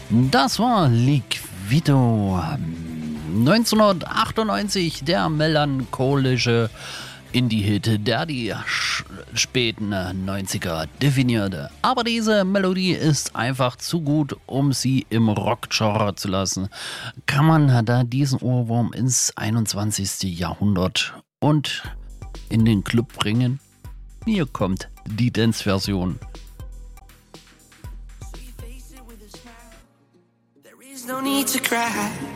Das war Liquido. 1998 der melancholische Indie-Hit, der die späten 90er definierte. Aber diese Melodie ist einfach zu gut, um sie im Rock-Genre zu lassen. Kann man da diesen Ohrwurm ins 21. Jahrhundert und in den Club bringen? Hier kommt die Dance-Version. No need to cry.